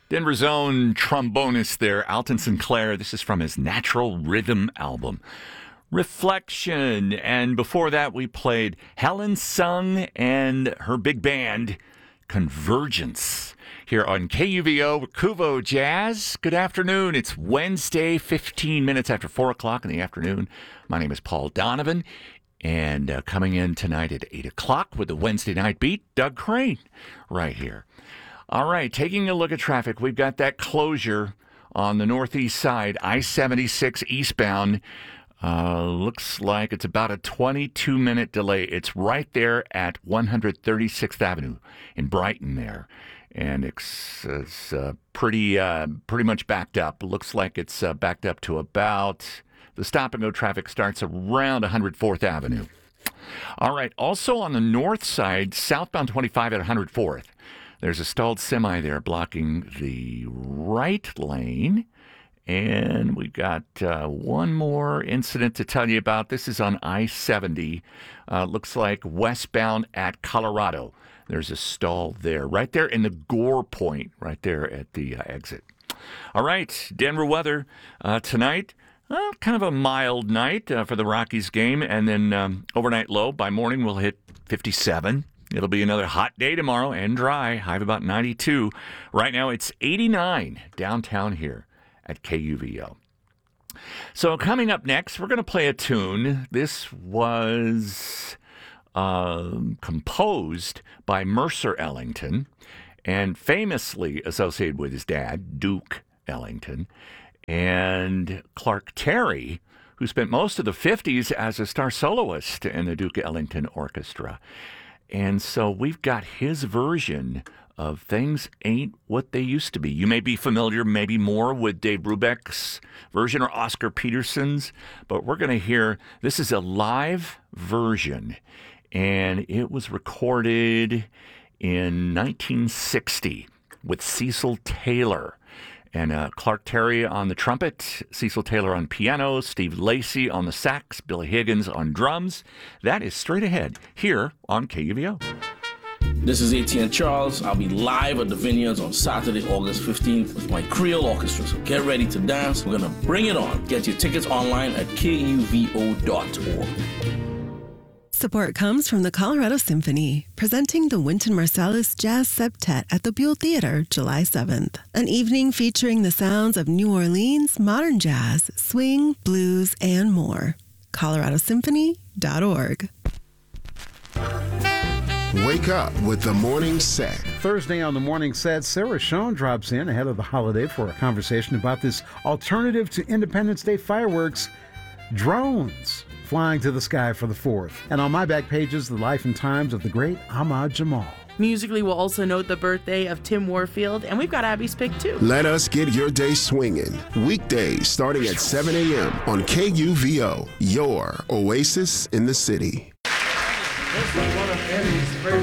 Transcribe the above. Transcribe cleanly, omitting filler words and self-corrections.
Denver's own trombonist there, Alton Sinclair. This is from his Natural Rhythm album, Reflection. And before that, we played Helen Sung and her big band, Convergence, here on KUVO Kuvo Jazz. Good afternoon. It's Wednesday, 15 minutes after 4 o'clock in the afternoon. My name is Paul Donovan. And coming in tonight at 8 o'clock with the Wednesday Night Beat, Doug Crane, right here. All right, taking a look at traffic, we've got that closure on the northeast side, I-76 eastbound. Looks like it's about a 22-minute delay. It's right there at 136th Avenue in Brighton there. And it's pretty much backed up. Looks like it's backed up to about, the stop-and-go traffic starts around 104th Avenue. All right, also on the north side, southbound 25 at 104th. There's a stalled semi there blocking the right lane. And we've got one more incident to tell you about. This is on I-70. Looks like westbound at Colorado. There's a stall there, right there in the Gore point, right there at the exit. All right, Denver weather tonight. Kind of a mild night for the Rockies game. And then overnight low. By morning, we'll hit 57. It'll be another hot day tomorrow and dry. High of about 92. Right now, it's 89 downtown here at KUVO. So coming up next, we're going to play a tune. This was composed by Mercer Ellington and famously associated with his dad, Duke Ellington, and Clark Terry, who spent most of the 50s as a star soloist in the Duke Ellington Orchestra. And so we've got his version of Things Ain't What They Used to Be. You may be familiar maybe more with Dave Brubeck's version or Oscar Peterson's, but we're going to hear, this is a live version, and it was recorded in 1960 with Cecil Taylor. And Clark Terry on the trumpet, Cecil Taylor on piano, Steve Lacy on the sax, Billy Higgins on drums. That is straight ahead here on KUVO. This is ATN Charles. I'll be live at the Vineyards on Saturday, August 15th with my Creole Orchestra. So get ready to dance. We're going to bring it on. Get your tickets online at kuvo.org. Support comes from the Colorado Symphony, presenting the Wynton Marsalis Jazz Septet at the Buell Theater, July 7th. An evening featuring the sounds of New Orleans, modern jazz, swing, blues, and more. coloradosymphony.org. Wake up with the Morning Set. Thursday on the Morning Set, Sarah Schoen drops in ahead of the holiday for a conversation about this alternative to Independence Day fireworks, drones flying to the sky for the 4th. And on my back pages, the life and times of the great Ahmad Jamal. Musically, we'll also note the birthday of Tim Warfield, and we've got Abby's pick, too. Let us get your day swinging. Weekdays starting at 7 a.m. on KUVO, your oasis in the city. This is one of Eddie's favorite